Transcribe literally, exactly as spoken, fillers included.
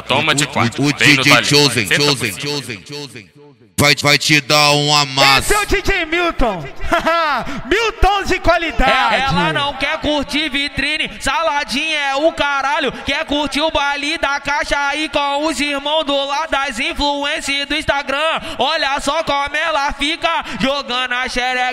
toma de quatro. O D J Chosen, Chosen, Chosen, Chosen. Vai, vai te dar um amasso. Esse é o D J Milton. Milton de qualidade. É, ela não quer curtir vitrine, saladinha é o caralho. Quer curtir o baile da caixa aí com os irmãos do lado das influências do Instagram. Olha só como ela fica jogando a xereca.